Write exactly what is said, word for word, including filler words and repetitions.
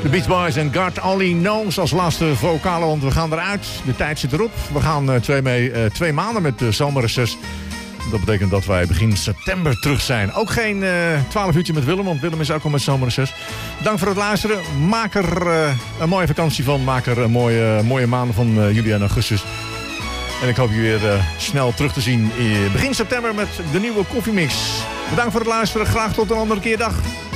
De Beach Boys en God Only Knows als laatste vocale, want we gaan eruit. De tijd zit erop. We gaan uh, twee, mee, uh, twee maanden met de zomerreces. Dat betekent dat wij begin september terug zijn. Ook geen uh, twaalf uurtje met Willem, want Willem is ook al met zomerreces. Dank voor het luisteren. Maak er uh, een mooie vakantie van. Maak er een mooie, mooie maanden van uh, juli en augustus. En ik hoop je weer uh, snel terug te zien in begin september met de nieuwe Koffiemix. Bedankt voor het luisteren. Graag tot een andere keer. Dag.